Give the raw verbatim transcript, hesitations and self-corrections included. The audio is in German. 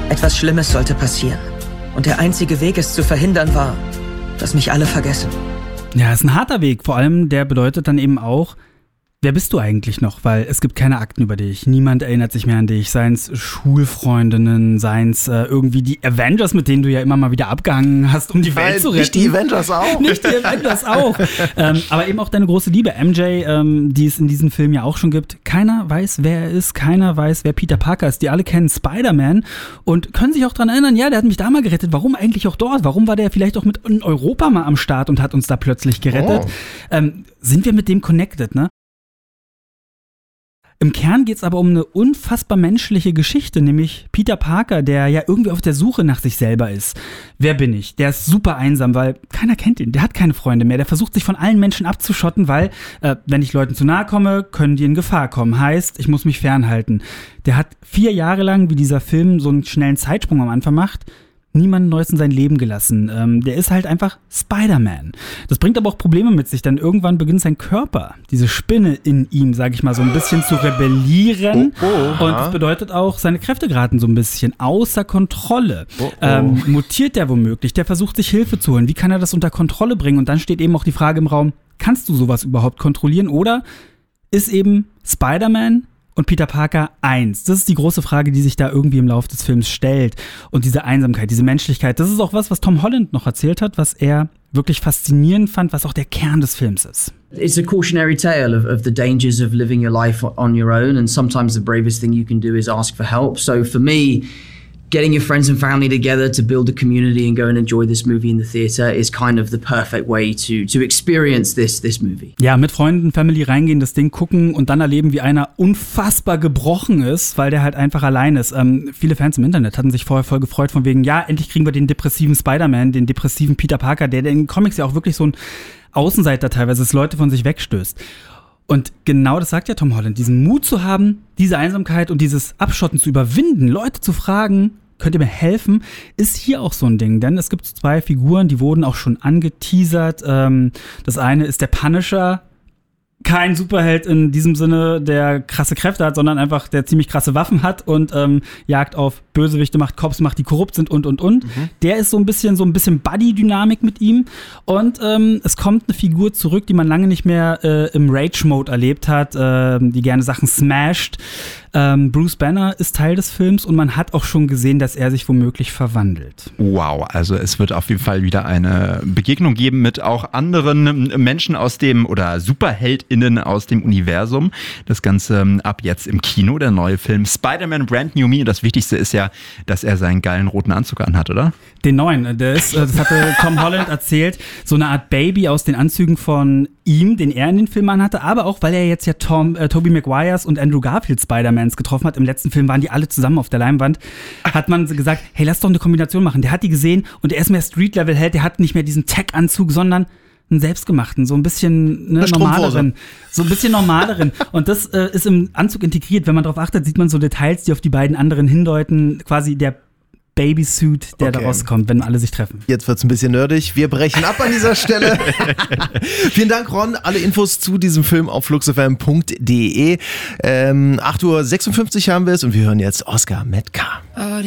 Etwas Schlimmes sollte passieren. Und der einzige Weg, es zu verhindern, war, dass mich alle vergessen. Ja, ist ein harter Weg. Vor allem, der bedeutet dann eben auch, wer bist du eigentlich noch? Weil es gibt keine Akten über dich. Niemand erinnert sich mehr an dich. Seien's Schulfreundinnen, seien's äh, irgendwie die Avengers, mit denen du ja immer mal wieder abgehangen hast, um die Welt Nein, zu retten. Nicht die Avengers auch. Nicht die Avengers auch. ähm, aber eben auch deine große Liebe, M J, ähm, die es in diesem Film ja auch schon gibt. Keiner weiß, wer er ist. Keiner weiß, wer Peter Parker ist. Die alle kennen Spider-Man und können sich auch daran erinnern, ja, der hat mich da mal gerettet. Warum eigentlich auch dort? Warum war der vielleicht auch mit in Europa mal am Start und hat uns da plötzlich gerettet? Oh. Ähm, sind wir mit dem connected, ne? Im Kern geht es aber um eine unfassbar menschliche Geschichte, nämlich Peter Parker, der ja irgendwie auf der Suche nach sich selber ist. Wer bin ich? Der ist super einsam, weil keiner kennt ihn, der hat keine Freunde mehr, der versucht sich von allen Menschen abzuschotten, weil, äh, wenn ich Leuten zu nahe komme, können die in Gefahr kommen. Heißt, ich muss mich fernhalten. Der hat vier Jahre lang, wie dieser Film so einen schnellen Zeitsprung am Anfang macht, niemanden Neues in sein Leben gelassen. Ähm, der ist halt einfach Spider-Man. Das bringt aber auch Probleme mit sich, denn irgendwann beginnt sein Körper, diese Spinne in ihm, sag ich mal, so ein bisschen zu rebellieren. Oh, oh, und das bedeutet auch, seine Kräfte geraten so ein bisschen außer Kontrolle. Oh, oh. Ähm, mutiert der womöglich? Der versucht, sich Hilfe zu holen. Wie kann er das unter Kontrolle bringen? Und dann steht eben auch die Frage im Raum, kannst du sowas überhaupt kontrollieren? Oder ist eben Spider-Man und Peter Parker eins? Das ist die große Frage, die sich da irgendwie im Laufe des Films stellt. Und diese Einsamkeit, diese Menschlichkeit, das ist auch was, was Tom Holland noch erzählt hat, was er wirklich faszinierend fand, was auch der Kern des Films ist. It's a cautionary tale of, of the dangers of living your life on your own, and sometimes the bravest thing you can do is ask for help. So for me, getting your friends and family together to build a community and go and enjoy this movie in the theater is kind of the perfect way to to experience this this movie. Ja, mit Freunden, Family reingehen, das Ding gucken und dann erleben, wie einer unfassbar gebrochen ist, weil der halt einfach allein ist. Ähm, viele Fans im Internet hatten sich vorher voll gefreut von wegen, ja, endlich kriegen wir den depressiven Spider-Man, den depressiven Peter Parker, der, der in den Comics ja auch wirklich so ein Außenseiter teilweise ist, Leute von sich wegstößt. Und genau das sagt ja Tom Holland, diesen Mut zu haben, diese Einsamkeit und dieses Abschotten zu überwinden, Leute zu fragen, könnt ihr mir helfen, ist hier auch so ein Ding. Denn es gibt zwei Figuren, die wurden auch schon angeteasert. Ähm, das eine ist der Punisher, kein Superheld in diesem Sinne, der krasse Kräfte hat, sondern einfach, der ziemlich krasse Waffen hat und ähm, Jagd auf Bösewichte macht, Cops macht, die korrupt sind und, und, und. Mhm. Der ist so ein bisschen, so ein bisschen Buddy-Dynamik mit ihm. Und ähm, es kommt eine Figur zurück, die man lange nicht mehr äh, im Rage-Mode erlebt hat, äh, die gerne Sachen smasht. Ähm, Bruce Banner ist Teil des Films und man hat auch schon gesehen, dass er sich womöglich verwandelt. Wow, also es wird auf jeden Fall wieder eine Begegnung geben mit auch anderen Menschen aus dem, oder SuperheldInnen aus dem Universum. Das Ganze ab jetzt im Kino, der neue Film Spider-Man Brand New Me. Das Wichtigste ist ja, dass er seinen geilen roten Anzug anhat, oder? Den neuen, der ist, das hatte Tom Holland erzählt, so eine Art Baby aus den Anzügen von ihm, den er in den Film anhatte, aber auch, weil er jetzt ja Tom, äh, Tobey Maguires und Andrew Garfield Spider-Mans getroffen hat. Im letzten Film waren die alle zusammen auf der Leinwand. Hat man gesagt, hey, lass doch eine Kombination machen. Der hat die gesehen und er ist mehr Street-Level-Held, der hat nicht mehr diesen Tech-Anzug, sondern einen selbstgemachten, so ein bisschen ne, normaleren. So ein bisschen normaleren. Und das äh, ist im Anzug integriert. Wenn man darauf achtet, sieht man so Details, die auf die beiden anderen hindeuten. Quasi der Babysuit, der okay. da rauskommt, wenn alle sich treffen. Jetzt wird's ein bisschen nerdig. Wir brechen ab an dieser Stelle. Vielen Dank, Ron. Alle Infos zu diesem Film auf fluxfm punkt de. Ähm, acht Uhr sechsundfünfzig haben wir es und wir hören jetzt Oscar Metka.